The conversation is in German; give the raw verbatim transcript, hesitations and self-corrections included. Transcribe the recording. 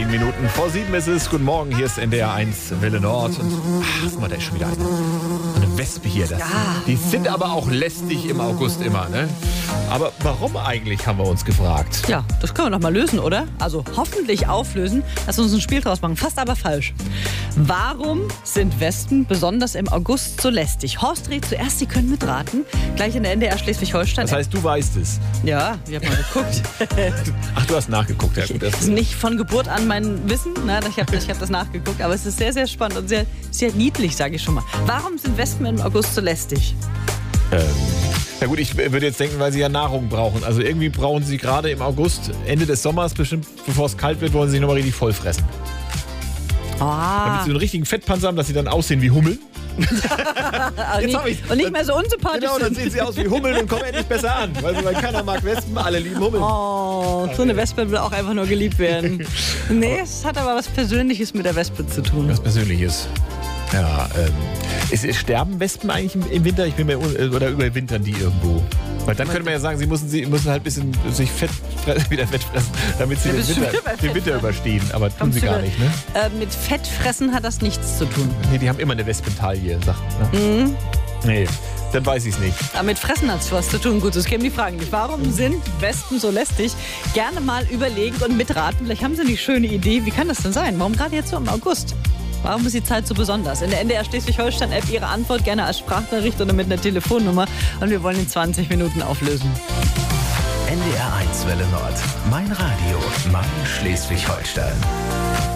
sieben Minuten vor sieben ist es. Guten Morgen, hier ist N D R eins Welle Nord. Und ach, guck mal, da ist schon wieder eine, eine Wespe hier. Das, Ja. Die sind aber auch lästig im August immer, ne? Aber warum eigentlich, haben wir uns gefragt. Ja, das können wir noch mal lösen, oder? Also hoffentlich auflösen. Lass uns ein Spiel draus machen. Fast aber falsch. Warum sind Wespen besonders im August so lästig? Horst dreht zuerst, Sie können mitraten. Gleich in der N D R Schleswig-Holstein. Das heißt, du weißt es. Ja, ich habe mal geguckt. Ach, du hast nachgeguckt. Ja, gut, Das das ist nicht von Geburt an mein Wissen. Ne? Ich habe ich hab das nachgeguckt. Aber es ist sehr, sehr spannend und sehr, sehr niedlich, sage ich schon mal. Warum sind Wespen im August so lästig? Ähm, na gut, ich würde jetzt denken, weil sie ja Nahrung brauchen. Also irgendwie brauchen sie gerade im August, Ende des Sommers, bestimmt bevor es kalt wird, wollen sie sich nochmal richtig voll fressen. Ah. Damit sie so einen richtigen Fettpanzer haben, dass sie dann aussehen wie Hummeln. Und nicht, hab ich's. und nicht mehr so unsympathisch Genau, dann sind. sehen sie aus wie Hummeln und kommen endlich besser an. Weil, weil keiner mag Wespen, alle lieben Hummeln. Oh, so eine Wespe will auch einfach nur geliebt werden. Nee, es hat aber was Persönliches mit der Wespe zu tun. Was Persönliches. Ja, ähm, ist, ist, sterben Wespen eigentlich im, im Winter? Ich bin mir un, oder überwintern die irgendwo? Weil dann könnte man ja sagen, sie müssen, sie müssen halt ein bisschen sich Fett fressen, wieder Fett fressen, damit sie Ja, den, bist du Winter, wieder bei den Winter überstehen. Aber tun Kommst sie du gar wieder- nicht, ne? Äh, mit Fettfressen hat das nichts zu tun. Nee, die haben immer eine Wespentaille, sagt man. Ne? Mhm. Nee, dann weiß ich es nicht. Aber mit Fressen hat es was zu tun. Gut, das kämen die Fragen nicht. Warum sind Wespen so lästig? Gerne mal überlegen und mitraten. Vielleicht haben Sie eine schöne Idee. Wie kann das denn sein? Warum gerade jetzt so im August? Warum ist die Zeit so besonders? In der N D R Schleswig-Holstein-App Ihre Antwort gerne als Sprachnachricht oder mit einer Telefonnummer. Und wir wollen in zwanzig Minuten auflösen. N D R eins Welle Nord. Mein Radio, mein Schleswig-Holstein.